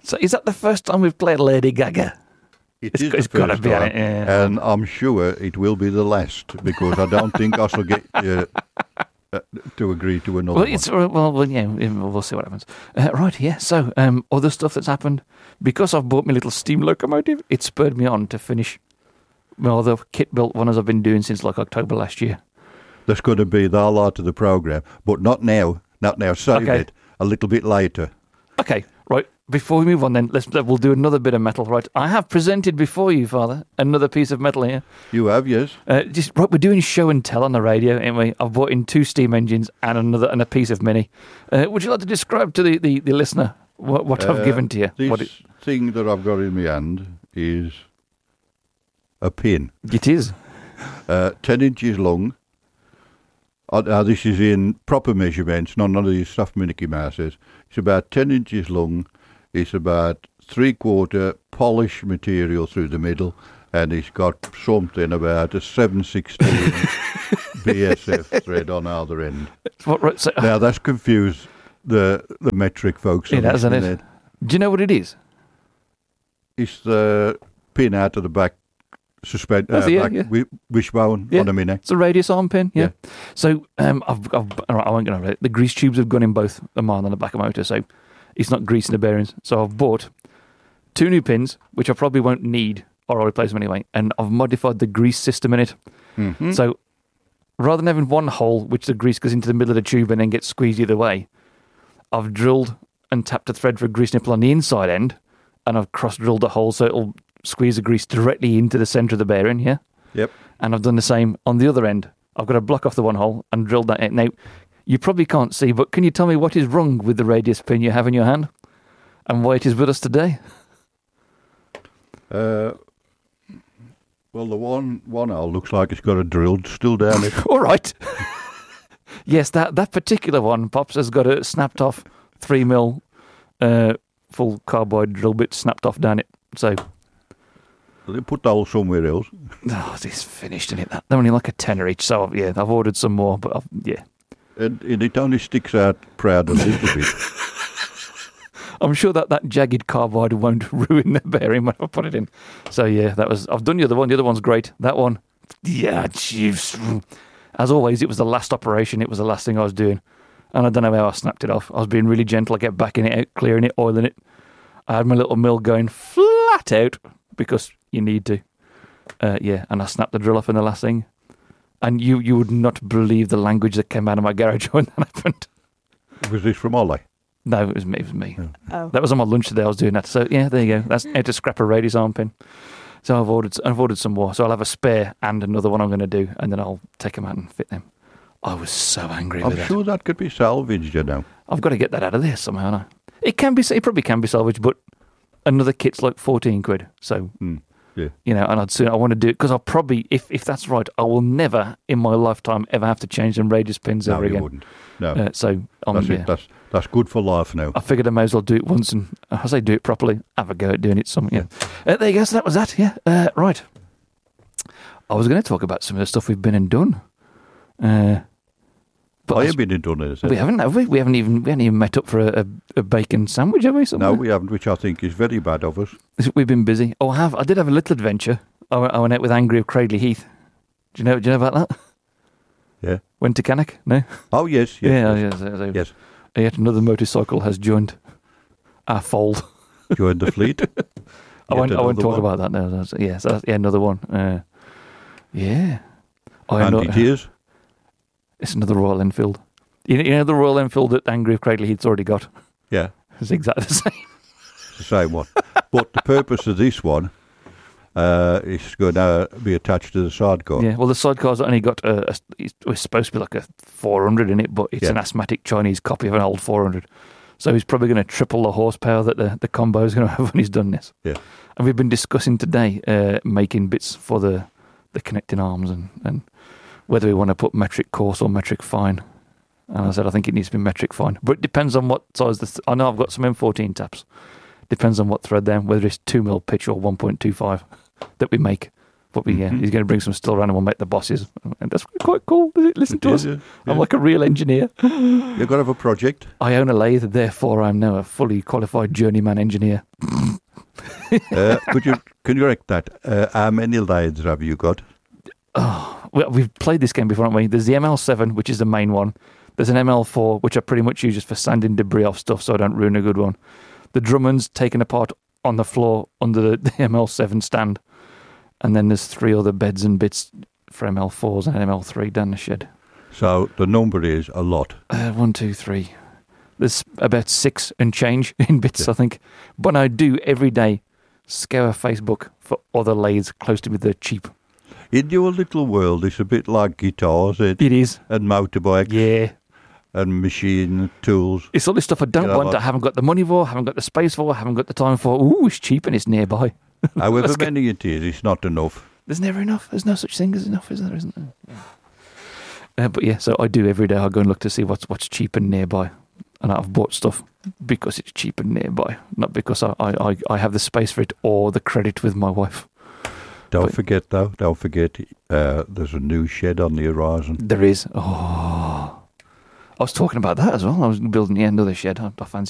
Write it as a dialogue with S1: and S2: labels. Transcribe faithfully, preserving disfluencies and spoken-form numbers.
S1: So is that the first time we've played Lady Gaga?
S2: It
S1: It's,
S2: is
S1: it's
S2: the
S1: got to
S2: first
S1: be on
S2: time,
S1: it, yeah.
S2: and I'm sure it will be the last because I don't think I shall get uh, uh, to agree to another
S1: Well,
S2: one.
S1: it's well, well, yeah, we'll see what happens. Uh, right, yeah. So, um, other stuff that's happened because I've bought my little steam locomotive. It spurred me on to finish well the kit built one as I've been doing since like October last year.
S2: That's going to be the highlight of the program, but not now. Not now. Save
S1: Okay.
S2: it a little bit later.
S1: Okay, right. Before we move on, then let's we'll do another bit of metal. Right, I have presented before you, Father, another piece of metal here.
S2: You have, yes.
S1: Uh, just right, we're doing show and tell on the radio, ain't we? I've brought in two steam engines and another and a piece of mini. Uh, would you like to describe to the, the, the listener what, what I've
S2: Uh,
S1: given to you?
S2: This
S1: What it,
S2: thing that I've got in my hand is a pin,
S1: it is.
S2: uh, ten inches long. Uh, now this is in proper measurements, not none of these stuff Mickey Mouse says. It's about ten inches long. It's about three quarter polished material through the middle, and it's got something about a seven sixteen B S F thread on either end.
S1: What, right, so,
S2: Now that's confused the the metric folks.
S1: it
S2: on
S1: hasn't
S2: the
S1: it?
S2: internet.
S1: Do you know what it is?
S2: It's the pin out of the back suspend uh,
S1: That's it, yeah,
S2: back
S1: yeah.
S2: wi- wishbone
S1: Yeah.
S2: on a mini.
S1: It's a radius arm pin, yeah.
S2: Yeah.
S1: So um, I've, I've, all right, I won't go over it. The grease tubes have gone in both the mine and the back of motor, so it's not greasing the bearings. So I've bought two new pins, which I probably won't need, or I'll replace them anyway, and I've modified the grease system in it.
S2: Mm-hmm.
S1: So rather than having one hole, which the grease goes into the middle of the tube and then gets squeezed either way, I've drilled and tapped a thread for a grease nipple on the inside end, and I've cross-drilled a hole so it'll squeeze the grease directly into the centre of the bearing, yeah?
S2: Yep.
S1: And I've done the same on the other end. I've got to block off the one hole and drilled that in. Now, you probably can't see, but can you tell me what is wrong with the radius pin you have in your hand and why it is with us today?
S2: Uh, well, the one one hole looks like it's got a drill still down it.
S1: All right. Yes, that, that particular one, Pops, has got a snapped off three mil uh, full carbide drill bit snapped off down it. So,
S2: They put the hole somewhere else.
S1: oh, it's finished in it. That they're only like a tenner each. So yeah, I've ordered some more, but I've, yeah,
S2: And, and it only sticks out proud a little bit.
S1: I'm sure that that jagged carbide won't ruin the bearing when I put it in. So yeah, that was. I've done the other one. The other one's great. That one, yeah, jeez. As always, it was the last operation. It was the last thing I was doing, and I don't know how I snapped it off. I was being really gentle. I kept backing it out, clearing it, oiling it. I had my little mill going flat out because you need to. Uh, yeah, and I snapped the drill off in the last thing. And you, you would not believe the language that came out of my garage when that happened.
S2: Was this from Ollie?
S1: No, it was me. It was me.
S3: Oh.
S1: That was on my lunch today. I was doing that. So yeah, there you go. That's how to scrap a radius arm pin. So I've ordered. I've ordered some more. So I'll have a spare and another one I'm going to do, and then I'll take them out and fit them. I was so angry
S2: I'm
S1: with that.
S2: sure that could be salvaged, you know.
S1: I've got to get that out of there somehow. No? It can be. It probably can be salvaged, but another kit's like fourteen quid. So
S2: Hmm. Yeah.
S1: you know, and I'd soon I want to do it because I'll probably, if if that's right, I will never in my lifetime ever have to change them radius pins
S2: No,
S1: ever
S2: you
S1: again.
S2: wouldn't. No.
S1: Uh, so um,
S2: that's
S1: yeah.
S2: it. That's, that's good for life now.
S1: I figured I may as well do it once, and I say do it properly. Have a go at doing it. Something. Yeah. Uh, there you go. So that was that. Yeah. Uh, right. I was going to talk about some of the stuff we've been and done. Uh, but
S2: Oh,
S1: I
S2: you've
S1: s-
S2: been in done it.
S1: we haven't, have we? We haven't even we haven't even met up for a, a, a bacon sandwich, have we? Somewhere?
S2: No, we haven't, which I think is very bad of us.
S1: We've been busy. Oh, I have. I did have a little adventure. I went, I went out with Angry of Cradley Heath. Do you know? Do you know about that?
S2: Yeah.
S1: Went to Cannock? No.
S2: Oh, yes, yes.
S1: yeah.
S2: yes.
S1: yeah so, so
S2: Yes.
S1: Yet another motorcycle has joined our fold.
S2: Joined the fleet.
S1: I won't.
S2: Yet
S1: I won't
S2: another
S1: talk
S2: one.
S1: about that now. That's, yeah. So that's, yeah, another one. Uh, yeah. I
S2: And
S1: know,
S2: it is.
S1: it's another Royal Enfield. You know, you know the Royal Enfield that Angry of Cradley Heath's already got.
S2: Yeah,
S1: It's exactly the same.
S2: it's the same one. But the purpose of this one uh, is going to be attached to the sidecar.
S1: Yeah. Well, the sidecar's only got a. a it's, it's supposed to be like a four hundred in it, but it's
S2: Yeah.
S1: an asthmatic Chinese copy of an old four hundred. So he's probably going to triple the horsepower that the the combo is going to have when he's done this.
S2: Yeah.
S1: And we've been discussing today uh, making bits for the the connecting arms and and whether we want to put metric coarse or metric fine. And I said I think it needs to be metric fine, but it depends on what size. The th- I know I've got some M fourteen taps. Depends on what thread then, whether it's two mil pitch or one point two five that we make. But we, yeah,
S2: Mhm.
S1: he's going to bring some still around and we'll make the bosses. And that's quite cool. Listen
S2: It
S1: to
S2: is,
S1: us.
S2: yeah,
S1: I'm
S2: yeah.
S1: like a real engineer.
S2: You've got to have a project.
S1: I own a lathe, therefore I'm now a fully qualified journeyman engineer.
S2: Uh, could you can you correct that? Uh, how many lathes have you got?
S1: Oh, well, we've played this game before, haven't we? There's the M L seven, which is the main one. There's an M L four, which I pretty much use just for sanding debris off stuff so I don't ruin a good one. The Drummond's taken apart on the floor under the, the M L seven stand. And then there's three other beds and bits for M L fours and M L three down the shed.
S2: So the number is a lot.
S1: Uh, one, two, three. There's about six and change in bits,
S2: Yeah.
S1: I think. But I do every day scour Facebook for other lathes close to me that are cheap.
S2: In your little world, it's a bit like guitars eh,
S1: It is.
S2: and motorbikes
S1: Yeah.
S2: and machine tools.
S1: It's all this stuff I don't
S2: Yeah,
S1: want,
S2: well-
S1: I haven't got the money for, haven't got the space for, haven't got the time for. Ooh, it's cheap and it's nearby.
S2: However
S1: Let's go.
S2: many it is, it's not enough.
S1: There's never enough. There's no such thing as enough, is there? Isn't there? Yeah. Uh, but yeah, so I do every day. I go and look to see what's what's cheap and nearby, and I've bought stuff because it's cheap and nearby, not because I I, I have the space for it or the credit with my wife.
S2: Don't
S1: But-
S2: forget, though, don't forget, uh, there's a new shed on the horizon.
S1: There is. Oh, I was talking about that as well. I was building the end of the shed. I, I fancy